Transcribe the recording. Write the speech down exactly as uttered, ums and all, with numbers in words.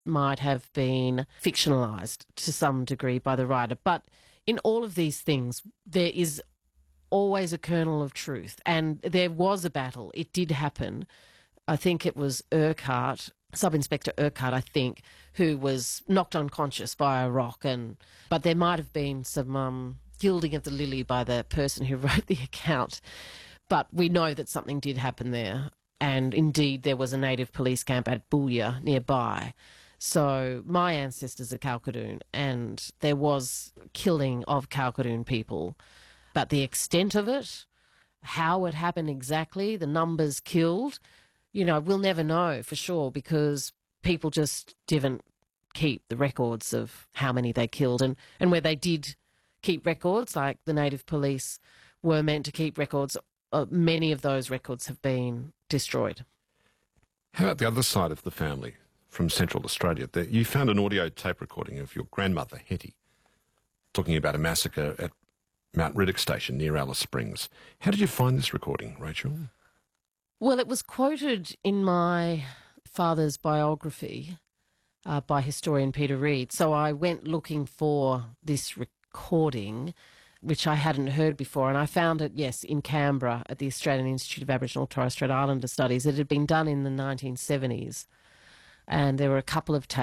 might have been fictionalised to some degree by the writer. But in all of these things, there is always a kernel of truth. And there was a battle. It did happen. I think it was Urquhart, Sub-Inspector Urquhart, I think, who was knocked unconscious by a rock. And But there might have been some um, gilding of the lily by the person who wrote the account. But we know that something did happen there. And indeed, there was a native police camp at Booyah nearby. So my ancestors are Kalkadoon, and there was killing of Kalkadoon people. But the extent of it, how it happened exactly, the numbers killed, you know, we'll never know for sure, because people just didn't keep the records of how many they killed. And, and where they did keep records, like the native police were meant to keep records, uh, many of those records have been destroyed. How about the other side of the family from Central Australia? You found an audio tape recording of your grandmother, Hetty, talking about a massacre at Mount Riddock Station near Alice Springs. How did you find this recording, Rachel? Well, it was quoted in my father's biography uh, by historian Peter Reid. So I went looking for this recording, which I hadn't heard before, and I found it, yes, in Canberra at the Australian Institute of Aboriginal and Torres Strait Islander Studies. It had been done in the nineteen seventies, and there were a couple of tapes